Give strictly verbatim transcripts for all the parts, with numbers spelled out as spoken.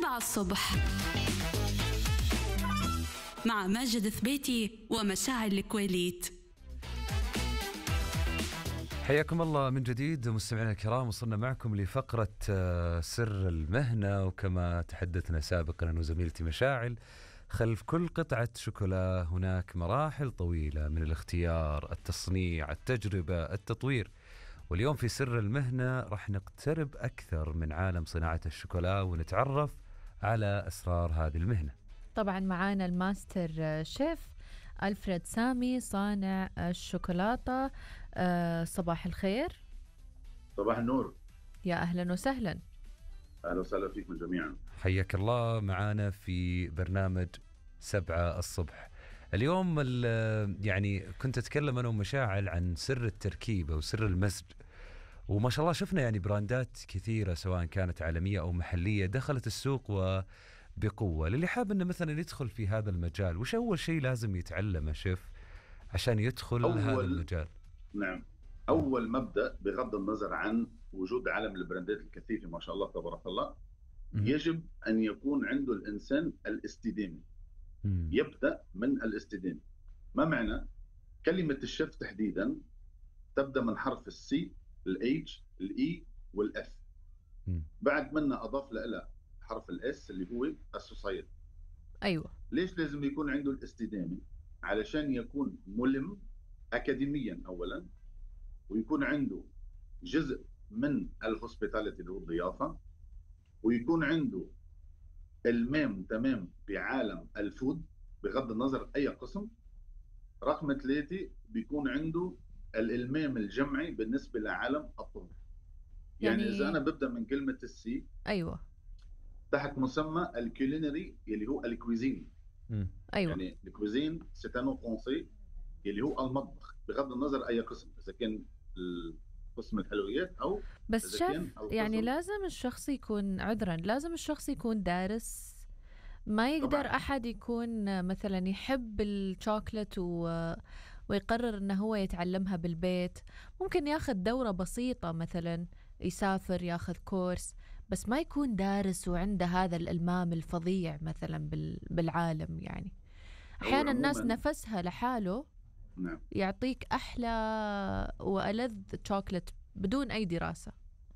تسعة الصبح مع ماجد ثبيتي ومشاعل الكويليت. حياكم الله من جديد مستمعينا الكرام. وصلنا معكم لفقرة سر المهنة، وكما تحدثنا سابقا أنا وزميلتي مشاعل، خلف كل قطعة شوكولا هناك مراحل طويلة من الاختيار، التصنيع، التجربة، التطوير. واليوم في سر المهنة راح نقترب أكثر من عالم صناعة الشوكولا ونتعرف على أسرار هذه المهنة. طبعا معانا الماستر شيف ألفريد سامي صانع الشوكولاتة. أه صباح الخير. صباح النور. يا أهلا وسهلا. أهلا وسهلا فيكم جميعا. حياك الله معانا في برنامج سبعة الصبح. اليوم يعني كنت أتكلم أنا ومشاعل عن سر التركيبة وسر المزج، وما شاء الله شفنا يعني براندات كثيرة سواء كانت عالمية أو محلية دخلت السوق وبقوة. للي حاب أنه مثلا يدخل في هذا المجال، وش أول شيء لازم يتعلمه شيف عشان يدخل هذا المجال؟ نعم، أول مبدأ بغض النظر عن وجود عالم البراندات الكثيفة ما شاء الله تبارك الله، م- يجب أن يكون عنده الإنسان الاستدامة. م- يبدأ من الاستدامة. ما معنى كلمة الشيف تحديدا؟ تبدأ من حرف السي، الاتش، الاي والاف. بعد منها أضاف لها حرف الاس اللي هو السوسايد. أيوة. ليش لازم يكون عنده الاستدامة؟ علشان يكون ملم أكاديميا أولا، ويكون عنده جزء من الهوسبيتاليتي اللي هو الضيافة، ويكون عنده المام تمام بعالم الفود بغض النظر أي قسم. رقم ثلاثة بيكون عنده الإلمام الجمعي بالنسبة لعالم الطهي. يعني, يعني إذا أنا ببدأ من كلمة السي، أيوة، تحت مسمى الكولينري اللي هو الكويزين. أيوة. يعني الكويزين سيتانو فرونسي اللي هو المطبخ بغض النظر أي قسم، إذا كان قسم الحلويات أو بس شاف يعني لازم الشخص يكون عذرا لازم الشخص يكون دارس. ما يقدر طبعاً. أحد يكون مثلا يحب الشوكولات و... ويقرر أنه هو يتعلمها بالبيت. ممكن ياخذ دورة بسيطة، مثلا يسافر ياخذ كورس، بس ما يكون دارس وعنده هذا الإلمام الفظيع مثلا بال... بالعالم. يعني أحيانا الناس نفسها لحاله نعم. يعطيك أحلى وألذ شوكولات بدون أي دراسة.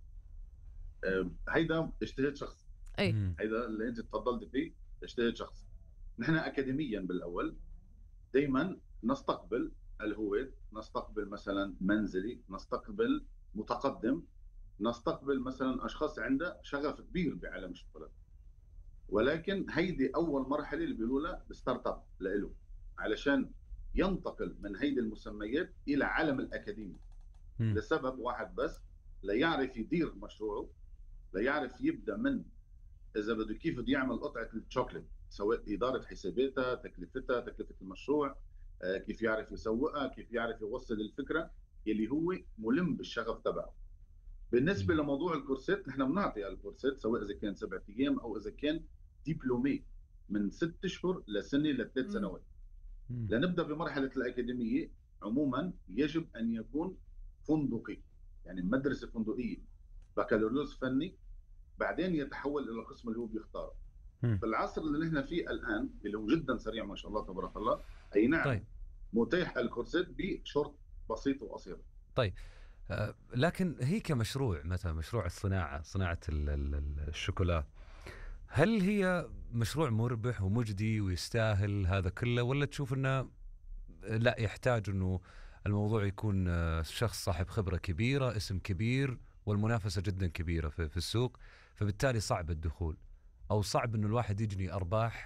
أه هيدا اجتهاد شخص. أي. هيدا اللي أنت تفضلت فيه اجتهاد شخص. نحن أكاديميا بالأول دايما نستقبل الهواد، نستقبل مثلا منزلي، نستقبل متقدم، نستقبل مثلا أشخاص عنده شغف كبير بعالم الشوكولاتة. ولكن هيدي أول مرحلة اللي بيقولوا لها الستارت اب لإله، علشان ينتقل من هيدي المسميات إلى عالم الأكاديمي. م. لسبب واحد بس، لا يعرف يدير مشروعه، لا يعرف يبدأ من إذا بده كيف بده يعمل قطعة الشوكولات، سواء إدارة حساباتها، تكلفتها، تكلفة المشروع، آه كيف يعرف يسوقها، كيف يعرف يوصل الفكرة اللي هو ملم بالشغف تبعه. بالنسبة م. لموضوع الكورسات، نحن بنعطي الكورسات سواء إذا كان سبعة أيام أو إذا كان دبلومي من ست أشهر لسنة لثلاث سنوات. لنبدأ بمرحلة الأكاديمية. عموما يجب أن يكون فندقي، يعني مدرسة فندقية، بكالوريوس فني، بعدين يتحول إلى القسم اللي هو بيختاره. في العصر اللي نحن فيه الآن اللي هو جدا سريع ما شاء الله تبارك الله، أي نعم طيب. متاح الكورسات بشرط بسيط وقصير. طيب آه لكن هي كمشروع، مثلا مشروع الصناعة، صناعة الشوكولا، هل هي مشروع مربح ومجدي ويستاهل هذا كله، ولا تشوف انه لا يحتاج انه الموضوع يكون شخص صاحب خبرة كبيرة، اسم كبير، والمنافسة جدا كبيرة في, في السوق، فبالتالي صعب الدخول او صعب انه الواحد يجني ارباح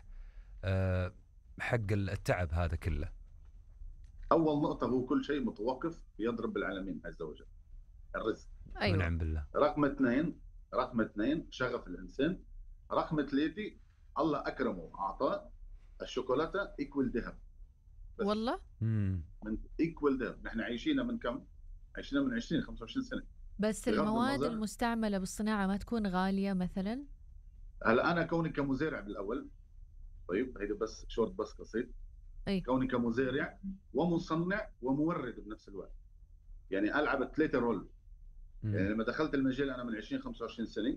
حق التعب هذا كله؟ اول نقطة، هو كل شيء متوقف بيد رب العالمين عز وجل، الرزق. أيوة. ونعم بالله. رقم اثنين رقم اثنين شغف الانسان. رقم ثلاثة الله اكرمه اعطاه الشوكولاتة ايكوال ذهب. والله من ايكوال ذهب. نحن عايشين من كم؟ عايشين من عشرين خمسة وعشرين سنة. بس المواد المستعملة بالصناعة ما تكون غالية مثلا؟ هلا انا كوني كمزارع بالاول، طيب هيدا بس شورت بس قصير. أي. كوني كمزارع ومصنع ومورد بنفس الوقت، يعني العب ثلاثة رول. يعني لما دخلت المجال انا من عشرين خمسة وعشرين سنة